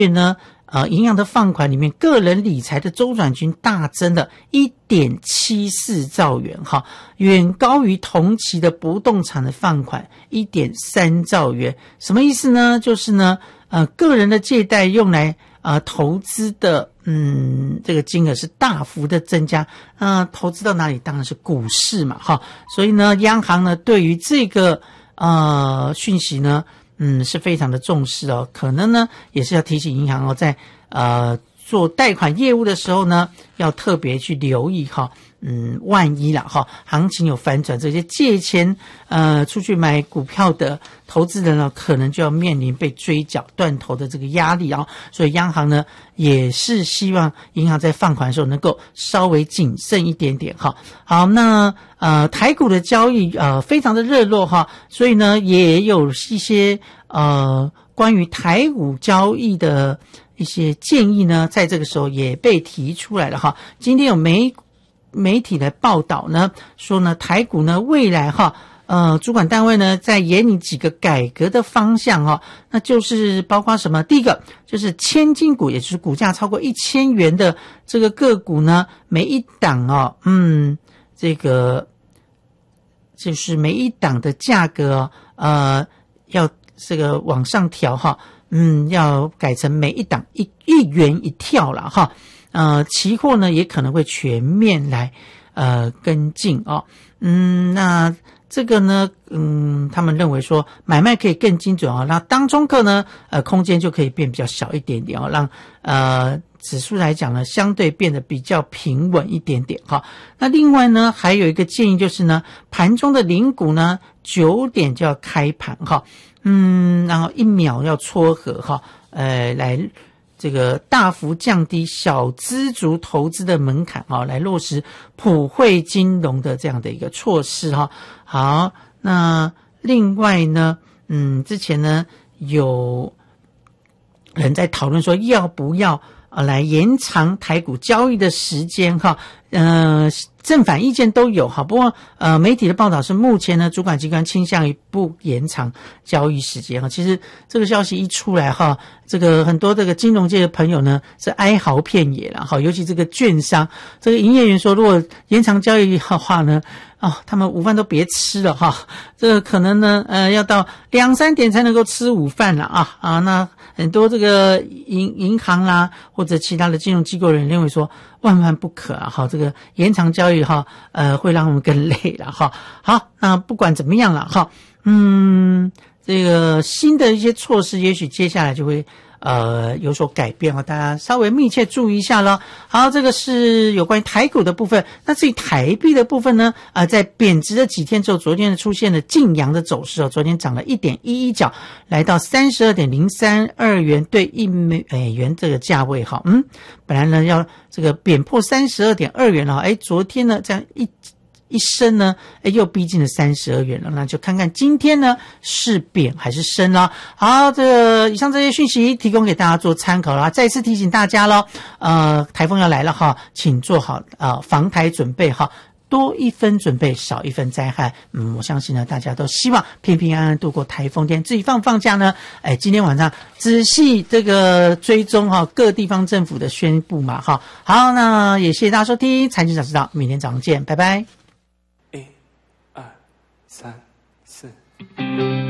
所以呢，银行的放款里面，个人理财的周转金大增了 1.74 兆元哈，远高于同期的不动产的放款 1.3 兆元。什么意思呢？就是呢，个人的借贷用来投资的这个金额是大幅的增加。投资到哪里？当然是股市嘛哈。所以呢，央行呢对于这个讯息呢是非常的重视哦，可能呢也是要提醒银行哦，在做贷款业务的时候呢，要特别去留意哈，万一啦哈，行情有反转，这些借钱出去买股票的投资人呢，可能就要面临被追缴断头的这个压力啊，所以央行呢也是希望银行在放款的时候能够稍微谨慎一点点哈。好，那台股的交易非常的热络哈，所以呢也有一些关于台股交易的一些建议呢，在这个时候也被提出来了哈。今天有媒体来报道呢，说呢台股呢未来哈，主管单位呢在研拟几个改革的方向哈，那就是包括什么？第一个就是千金股，也就是股价超过1000元的这个个股呢，每一档这个就是每一档的价格要这个往上调哈，要改成每一档1元一跳了哈。期货呢也可能会全面来跟进哦。那这个呢他们认为说买卖可以更精准哦，那当中客呢空间就可以变比较小一点点哦，让指数来讲呢相对变得比较平稳一点点哈。那另外呢还有一个建议就是呢，盘中的零股呢9点就要开盘哈，然后1秒要撮合哈，来这个大幅降低小资族投资的门槛啊，来落实普惠金融的这样的一个措施哈。好，那另外呢，之前呢有人在讨论说要不要来延长台股交易的时间哈，正反意见都有哈。不过媒体的报道是目前呢主管机关倾向于不延长交易时间哈。其实这个消息一出来哈，这个很多这个金融界的朋友呢是哀嚎遍野了哈，尤其这个券商这个营业员说，如果延长交易的话呢，他们午饭都别吃了哈，这个可能呢要到2、3点才能够吃午饭了啊。那很多这个银行啦或者其他的金融机构人认为说万万不可啊，好，这个延长交易哈会让我们更累了哈。好，那不管怎么样了哈，这个新的一些措施也许接下来就会有所改变大家稍微密切注意一下了。好，这个是有关于台股的部分。那至于台币的部分呢，在贬值的几天之后，昨天出现了净扬的走势昨天涨了 1.11 角，来到 32.032 元对1美元这个价位哈。本来呢要这个贬破 32.2 元了，昨天呢这样一升呢又逼近了32元了，那就看看今天呢是贬还是升了。好，以上这些讯息提供给大家做参考啦。再次提醒大家咯，台风要来了哈，请做好防台准备哈，多一分准备少一分灾害。我相信呢大家都希望平平安安度过台风天。至于放假呢，今天晚上仔细这个追踪各地方政府的宣布嘛哈。好，那也谢谢大家收听财经早知道，明天早上见，拜拜。1、2、3、4